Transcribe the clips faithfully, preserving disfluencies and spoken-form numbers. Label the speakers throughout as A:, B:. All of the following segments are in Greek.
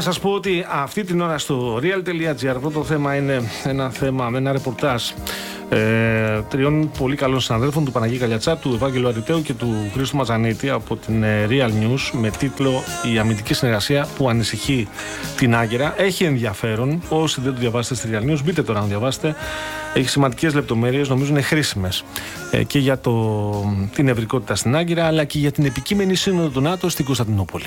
A: να σας πω ότι αυτή την ώρα στο real.gr πρώτο θέμα είναι ένα θέμα με ένα ρεπορτάζ ε, τριών πολύ καλών συναδέλφων, του Παναγί Καλιατσά, του Ευάγγελου Αριτέου και του Χρήστου Μαζανίτη από την ε, Real News, με τίτλο «Η αμυντική συνεργασία που ανησυχεί την Άγκυρα». Έχει ενδιαφέρον. Όσοι δεν το διαβάσετε στη Real News, μπείτε τώρα να διαβάσετε. Έχει σημαντικές λεπτομέρειες, νομίζω είναι χρήσιμες ε, και για το, την ευρικότητα στην Άγκυρα, αλλά και για την επικείμενη σύνοδο του ΝΑΤΟ στην Κωνσταντινούπολη.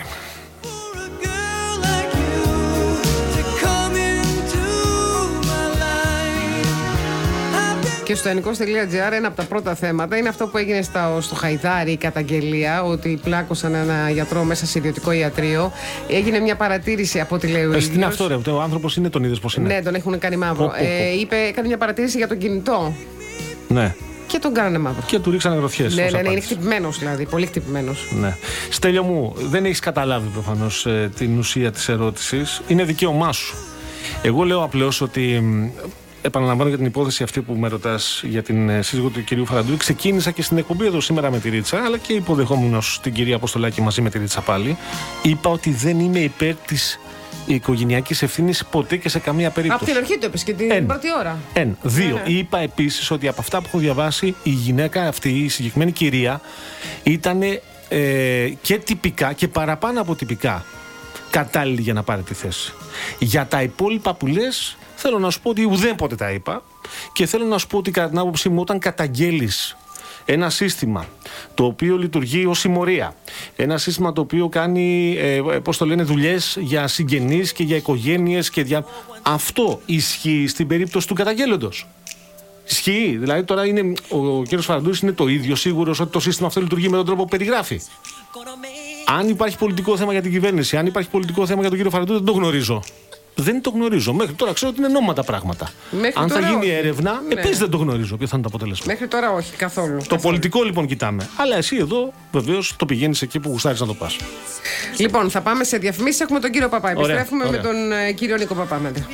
B: Και στο ενικός.gr ένα από τα πρώτα θέματα είναι αυτό που έγινε στα, στο Χαϊδάρι, η καταγγελία ότι πλάκωσαν ένα γιατρό μέσα σε ιδιωτικό ιατρείο. Έγινε μια παρατήρηση από ό,τι λέει ο ίδιος.
A: Τι είναι αυτό, ρε, ο άνθρωπος είναι, τον είδες πως είναι?
B: Ναι, τον έχουν κάνει μαύρο.
A: Πω, πω, πω.
B: Ε, είπε, έκανε μια παρατήρηση για το κινητό.
A: Ναι.
B: Και τον κάνανε μαύρο.
A: Και του ρίξανε γροθιές.
B: Ναι, ναι, ναι, είναι χτυπημένος δηλαδή, πολύ χτυπημένος.
A: Ναι. Στέλιο μου, δεν έχεις καταλάβει προφανώς ε, την ουσία της ερώτησης. Είναι δικαίωμά σου. Εγώ λέω απλώς ότι. Επαναλαμβάνω για την υπόθεση αυτή που με ρωτάς για την σύζυγο του κυρίου Φαραντούρη. Ξεκίνησα και στην εκπομπή εδώ σήμερα με τη Ρίτσα, αλλά και υποδεχόμενος την κυρία Αποστολάκη μαζί με τη Ρίτσα πάλι. Είπα ότι δεν είμαι υπέρ της οικογενειακής ευθύνης ποτέ και σε καμία περίπτωση.
B: Από την αρχή το είπες και την
A: Εν.
B: πρώτη ώρα.
A: Εν. Δύο.
B: Ναι, ναι.
A: Είπα επίσης ότι από αυτά που έχω διαβάσει, η γυναίκα αυτή, η συγκεκριμένη κυρία, ήταν ε, και τυπικά και παραπάνω από τυπικά κατάλληλη για να πάρει τη θέση. Για τα υπόλοιπα που λες, θέλω να σου πω ότι ουδέποτε τα είπα, και θέλω να σου πω ότι κατά την άποψή μου, όταν καταγγέλεις ένα σύστημα το οποίο λειτουργεί ως συμμορία, ένα σύστημα το οποίο κάνει ε, πώς το λένε, δουλειές για συγγενείς και για οικογένειες και για... αυτό ισχύει στην περίπτωση του καταγγέλλοντος. Ισχύει. Δηλαδή τώρα είναι, ο κύριος Φαραντούρης είναι το ίδιο σίγουρος ότι το σύστημα αυτό λειτουργεί με τον τρόπο που περιγράφει? Αν υπάρχει πολιτικό θέμα για την κυβέρνηση, αν υπάρχει πολιτικό θέμα για τον κύριο Φαραντούρη, δεν το γνωρίζω. Δεν το γνωρίζω. Μέχρι τώρα ξέρω ότι είναι νόμιμα τα πράγματα.
B: Μέχρι
A: αν θα γίνει
B: όχι.
A: έρευνα,
B: Ναι.
A: επίσης δεν το γνωρίζω ποιο θα είναι το αποτέλεσμα.
B: Μέχρι τώρα όχι, καθόλου.
A: Το
B: καθόλου.
A: πολιτικό λοιπόν κοιτάμε. Αλλά εσύ εδώ βεβαίως το πηγαίνεις εκεί που γουστάρεις να το πας.
B: Λοιπόν, θα πάμε σε διαφημίσεις. Έχουμε τον κύριο Παπά.
A: Ωραία,
B: Επιστρέφουμε
A: ωραία.
B: με τον ε, κύριο Νίκο Παπά μετά.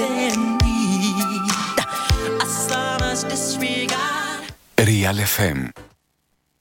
C: Real εφ εμ